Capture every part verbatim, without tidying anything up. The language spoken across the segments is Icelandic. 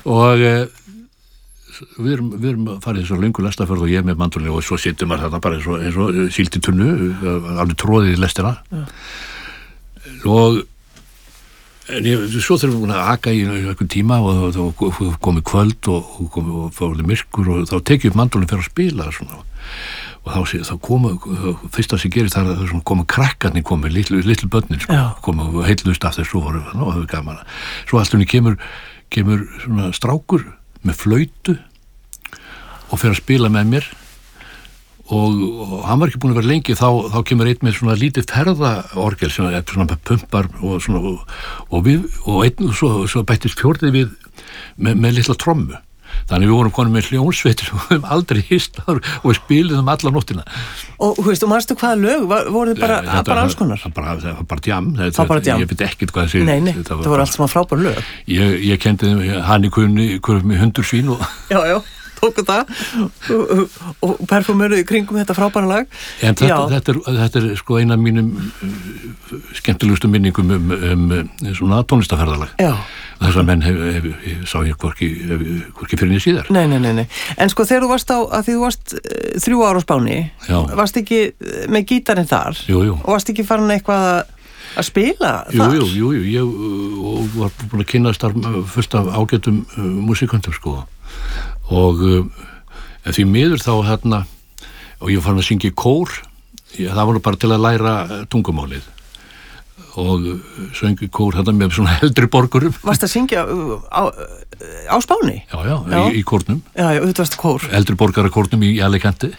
og e, við erum, við erum að fara í þessu löngu lestaferð og ég með mandolinu og svo sittum maður þarna bara eins og, eins og síld í tunnu, alveg tróðið í lestina ja. Og en ég, svo þurfum við að aka í einhvern tíma og þá komið kvöld og, og komið og fórið myrkur og þá tekið upp mandolinu fyrir að spila svona. Og þá, þá komu, fyrst að sem gerir það er að komu krakkarnir komið, litlu, litlu börnin sko, komu og heillust af þessu og það var gaman. Svo alltaf kemur, kemur svona strákur með flautu og fyrir að spila með mér og, og hann var ekki búin að vera lengi þá, þá kemur einn með svona lítið ferðaorgel sem er svona pumpar og svona og, og við, og einn og svo, svo bættist fjórðið við með, með litla trommu. Þannig við vorum konum með hljómsveitir og við höfum aldrei hist og við spiliðum alla nóttina. Og þú veist, og manstu hvaða lög? Voru þið bara, þetta, bara alls konar? Það bara, það var bara djam. Það var bara djam? Ég veit ekkert hvað þessi... Nei, nei, það voru allt saman frábær lög. Ég, ég kendi þeim hann í kunni, kunni með hundur sín og... Já, já, tóku það og, og, og perfumöruði kringum þetta frábæra lag. En þetta, þetta, er, þetta er sko eina af mínum uh, skemmtilegustu minningum um, um, um svona tónlistaferðalag. Já. Þess að menn hef, hef, hef, sá ég hvorki, hvorki fyrir niður síðar. Nei, nei, nei, nei. En sko þegar þú varst á, að því þú varst uh, þrjú ára á Spáni, já. Varst ekki með gítarinn þar? Jú, jú. Og varst ekki farin eitthvað að, að spila jú, þar? Jú, jú, jú, ég og var búin að kynast þar fullt af ágætum uh, músikantum sko. Og uh, því miður þá hérna, og ég var farin að syngja í kór, ég, það var bara til að læra tungumálið. Og söngu kór þetta með svona eldri borgurum. Varst að syngja á, á Spáni? Já, já, já. Í, í kórnum. Já, já, þetta varst kór. Eldri borgara kórnum í Alicante.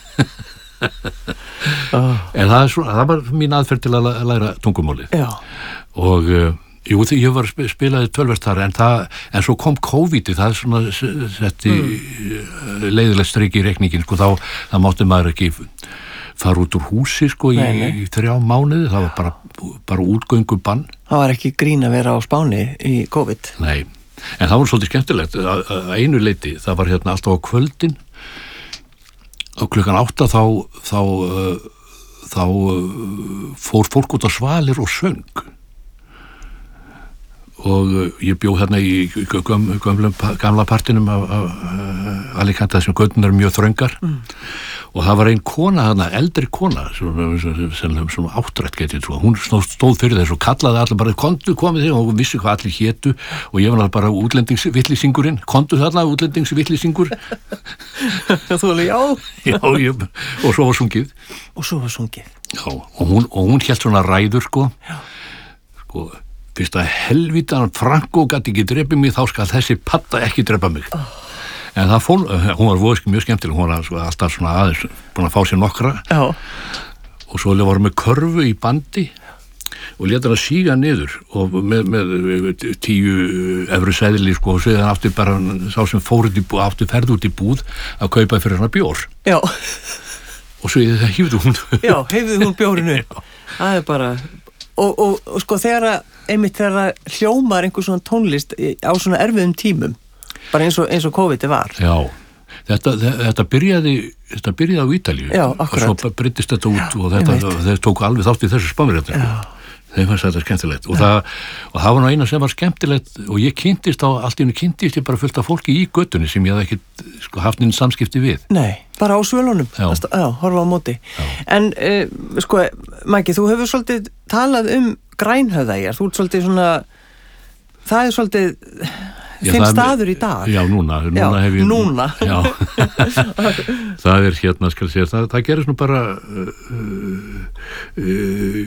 oh. En það, er svona, það var mín aðferð til að læra tungumálið. Já. Og uh, jú, því ég var að spilaði tölvert þar, en, það, en svo kom COVID-ið, það er svona setti mm. leiðilegt strik í reikningin, sko, þá, þá mátti maður ekki fara út úr húsi sko í, í þrjá mánuði, það var bara, bara útgöngu bann. Það var ekki grín að vera á Spáni í COVID. Nei, en það var svolítið skemmtilegt að, að einu leiti, það var hérna alltaf á kvöldin og klukkan átta þá þá, uh, þá uh, fór fólk út á svalir og söng og uh, ég bjó hérna í göm, gömlum, gamla partinum af, af uh, Alicante þessum götunar mjög þröngar mm. og það var ein kona þarna, eldri kona svona, svona, svona áttrætt getið svo. Hún stóð fyrir þess og kallaði allir bara kontu komið þig og hún vissi hvað allir hétu og ég var bara útlendingsvillisingurinn kontu þarna útlendingsvillisingur Þú alveg já Já, ég, og svo var sungið og svo var sungið Já, og hún, og hún hélt svona ræður sko Já. Sko fyrst að helvítan Franko gæti ekki drepa mig þá skal þessi patta ekki drepa mig oh. En það fól, hún var voðsk mjög skemmtileg, hún var sko alltaf svona aðeins búin að fá sér nokkra Já. Og svo var með körfu í bandi og lét hann að síga niður og með, með tíu evru seðli sko og svo hann aftur bara sá sem fór út í búð, aftur ferð út í búð að kaupa fyrir hann bjór Já. Og svo hýfði hún Já, hýfði hún bjórinu Það er bara og, og, og sko þegar að einmitt þegar að hljómar einhver svona tónlist á svona erfiðum tímum bara eins og, eins og COVID var Já, þetta, þetta byrjaði þetta byrjaði á Ítalíu Já, akkurat og svo breyttist þetta út Já, og þetta, þeir tóku alveg þátt í þessu spánverðinu þeim fannst þetta skemmtilegt og það, og það var nú eina sem var skemmtilegt og ég kynntist á, allt í henni kynntist ég bara fullt af fólki í göttunni sem ég hafði ekki sko, haft inn samskipti við Nei, bara á svölunum Já, Já horfa á móti Já. En uh, sko, Maggi, þú hefur svolítið talað um Grænhöfðæjar, þú ert svolítið svona það er svolítið Já, þinn staður í dag Já, núna, núna já, hef ég Núna Já, það er hérna, skal segja það, það gerist nú bara uh, uh, uh,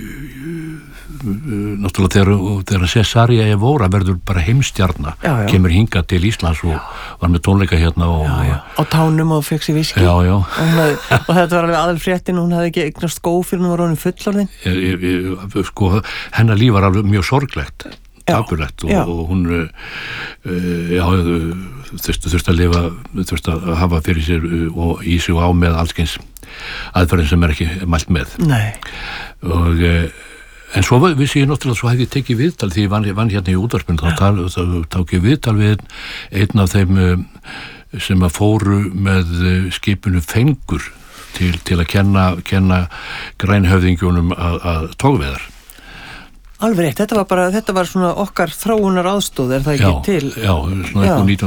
náttúrulega þegar, þegar Cesaria Evora verður bara heimstjarna já, já. Kemur hingað til Íslands og já. Var með tónleika hérna og, já, já. Á tánum og fekk sér viski já, já. Og, hafði, og þetta var alveg aðalfréttin hún hafði ekki eignast skó fyrir hún var honum fullorðin ég, ég, ég, sko, hennar líf var alveg mjög sorglegt Tapulegt og, og hún uh, já, þurfti þurft að lifa þurfti að hafa fyrir sér og í sig og á með allskyns aðferðin sem er ekki mælt með Nei. Og uh, en svo vissi ég náttúrulega svo hefði ég tekið viðtal því ég vann, vann hérna í útvarpinu þá, þá, þá tók ég viðtal við einn af þeim uh, sem að fóru með uh, skipinu Fengur til, til að kenna, kenna grænhöfðingjunum að, að tógveðar Alveg rétt, þetta var bara, þetta var svona okkar þróunar aðstóð, er það ekki já, til? Já, svona eitthvað nítján